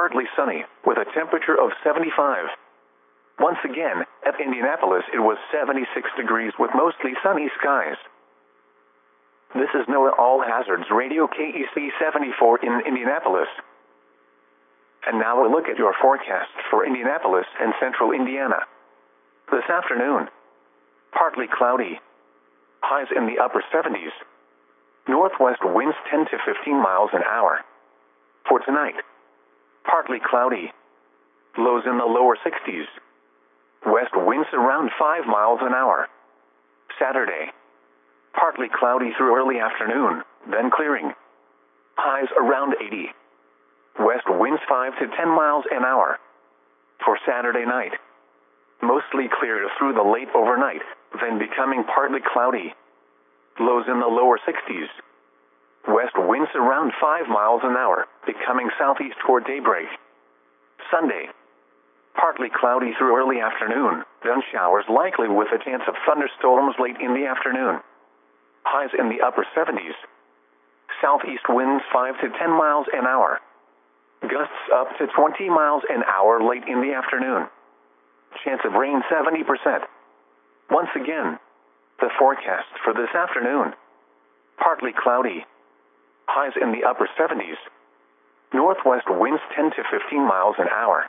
partly sunny, with a temperature of 75. Once again, at Indianapolis it was 76 degrees with mostly sunny skies. This is NOAA All Hazards Radio KEC 74 in Indianapolis. And now a look at your forecast for Indianapolis and central Indiana. This afternoon, partly cloudy. Highs in the upper 70s. Northwest winds 10 to 15 miles an hour. For tonight, partly cloudy. Lows in the lower 60s. West winds around 5 miles an hour. Saturday, partly cloudy through early afternoon, then clearing. Highs around 80. West winds 5 to 10 miles an hour. For Saturday night, mostly clear through the late overnight, then becoming partly cloudy. Lows in the lower 60s. West winds around 5 miles an hour, becoming southeast toward daybreak. Sunday, partly cloudy through early afternoon, then showers likely with a chance of thunderstorms late in the afternoon. Highs in the upper 70s. Southeast winds 5 to 10 miles an hour. Gusts up to 20 miles an hour late in the afternoon. Chance of rain 70%. Once again, the forecast for this afternoon. Partly cloudy. Highs in the upper 70s. Northwest winds 10 to 15 miles an hour.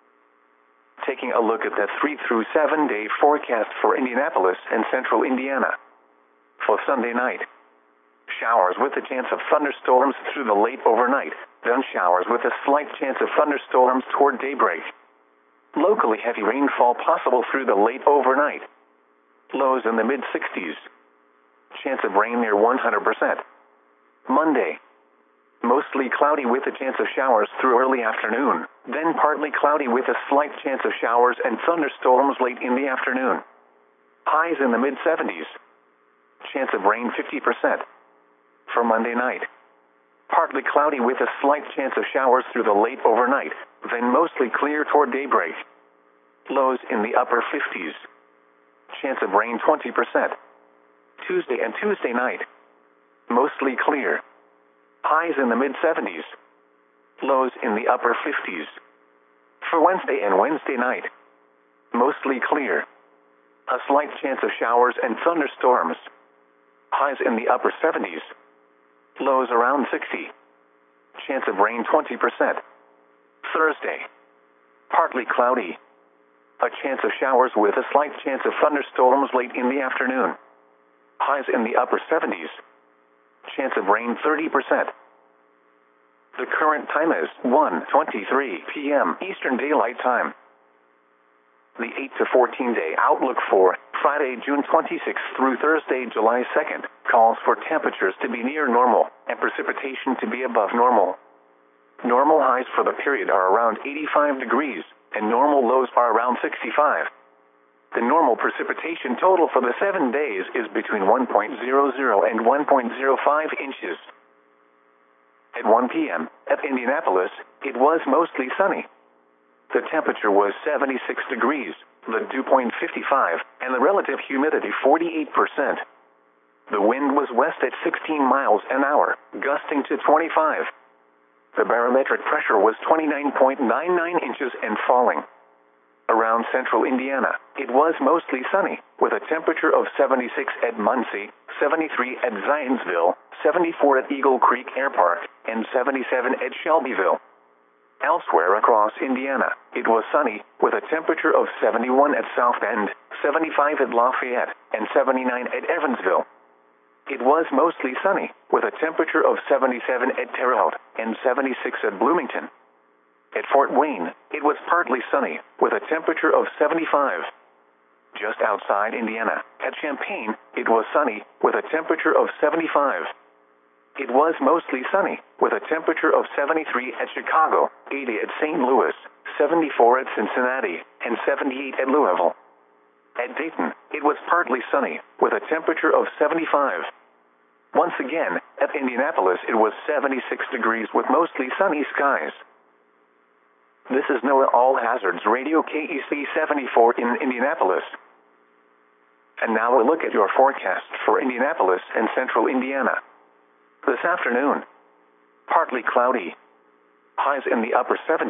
Taking a look at the 3 through 7 day forecast for Indianapolis and central Indiana. For Sunday night, showers with a chance of thunderstorms through the late overnight, then showers with a slight chance of thunderstorms toward daybreak. Locally heavy rainfall possible through the late overnight. Lows in the mid-60s. Chance of rain near 100%. Monday, mostly cloudy with a chance of showers through early afternoon, then partly cloudy with a slight chance of showers and thunderstorms late in the afternoon. Highs in the mid-70s. Chance of rain 50%. For Monday night, partly cloudy with a slight chance of showers through the late overnight, then mostly clear toward daybreak. Lows in the upper 50s. Chance of rain 20%. Tuesday and Tuesday night, mostly clear. Highs in the mid-70s. Lows in the upper 50s. For Wednesday and Wednesday night, mostly clear. A slight chance of showers and thunderstorms. Highs in the upper 70s. Lows around 60. Chance of rain 20%. Thursday, partly cloudy. A chance of showers with a slight chance of thunderstorms late in the afternoon. Highs in the upper 70s. Chance of rain 30%. The current time is 1:23 p.m. Eastern Daylight Time. The 8 to 14 day outlook for Friday, June 26th through Thursday, July 2nd, calls for temperatures to be near normal and precipitation to be above normal. Normal highs for the period are around 85 degrees, and normal lows are around 65. The normal precipitation total for the 7 days is between 1.00 and 1.05 inches. At 1 p.m., at Indianapolis, it was mostly sunny. The temperature was 76 degrees, the dew point 55, and the relative humidity 48%. The wind was west at 16 miles an hour, gusting to 25. The barometric pressure was 29.99 inches and falling. Around central Indiana, it was mostly sunny, with a temperature of 76 at Muncie, 73 at Zionsville, 74 at Eagle Creek Air Park, and 77 at Shelbyville. Elsewhere across Indiana, it was sunny, with a temperature of 71 at South Bend, 75 at Lafayette, and 79 at Evansville. It was mostly sunny, with a temperature of 77 at Terre Haute, and 76 at Bloomington. At Fort Wayne, it was partly sunny, with a temperature of 75. Just outside Indiana, at Champaign, it was sunny, with a temperature of 75. It was mostly sunny, with a temperature of 73 at Chicago, 80 at St. Louis, 74 at Cincinnati, and 78 at Louisville. At Dayton, it was partly sunny, with a temperature of 75. Once again, at Indianapolis, it was 76 degrees with mostly sunny skies. This is NOAA All Hazards Radio KEC 74 in Indianapolis. And now a look at your forecast for Indianapolis and central Indiana. This afternoon, partly cloudy. Highs in the upper 70s.